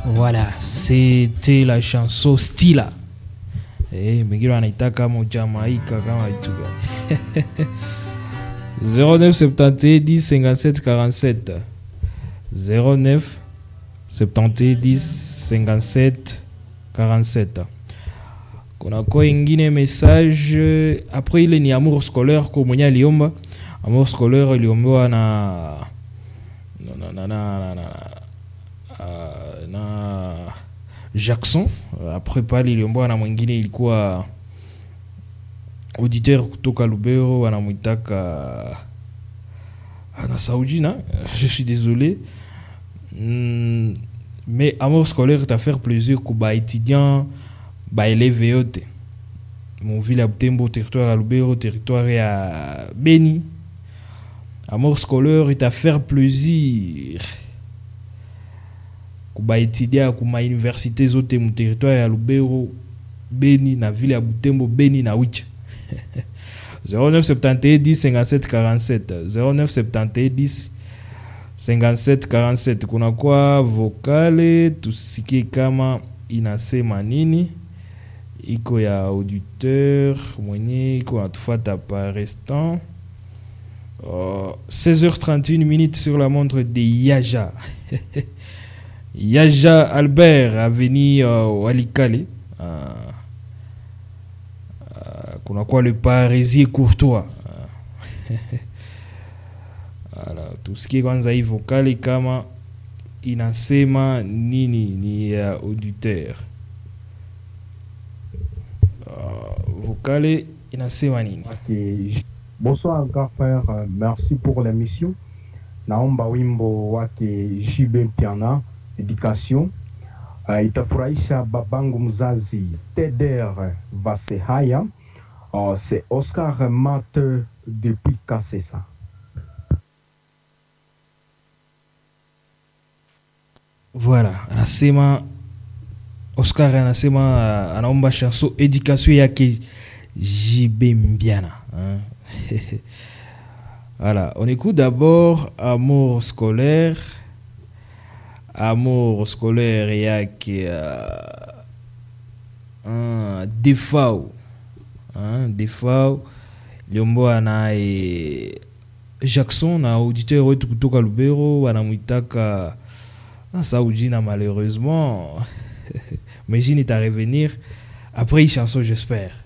Voilà, c'était la chanson Stila. Mengine anaitaka kama Jamaika kama itu gani. 09 71 10 57 47 09 71 10 57 47. Kuna kwa ingine message après ile ni amour scolaire kwa mwenye aliomba. Amour scolaire iliombewa na Jackson. Après pale iliombewa na mwingine ilikuwa auditeur kutoka Lubero wanamuitaka na Saoudina. Je suis désolé. Mais amour scolaire t'a faire plaisir pour ba étudiants, ba élèves yote. Mon ville à Butembo, territoire à Lubero, territoire à Beni. Amour scolaire il t'a faire plaisir. Kuba étudier kuma université zote mu territoire ya Lubero, Beni na ville ya Butembo, Beni na Wicha. 09 71 10 57 47 09 71 10 57 47. Kuna kwa vocale tusikie kama inasema nini. Iko ya auditeur mwenye iko natufuata par instant. 16h31 minutes sur la montre de Yaja. Yaja Albert avenue Walikale. Kuna kwa le Parisien Courtois. Voilà, tusikie kwanza hii vocale kama inasema nini ni auditeur. Vocale inasema nini? Okay. Bonsoir grand frère, merci pour l'émission. Naomba wimbo wake JB Piana Education. Itafurahisha babangu mzazi Teder Vasehaya. C'est Oscar Mate depuis Kasesa. Voilà, anasema Oscar anasema anaomba chanson Education yake JB Mbiana. Voilà, on écoute d'abord Amour scolaire. Amour scolaire yake Defao. Defao liomboa na Jackson na auditeur wetu kutoka Lubero wanamuitaka na Saoudina malheureusement. Mais j'y n'est à revenir après une chanson j'espère.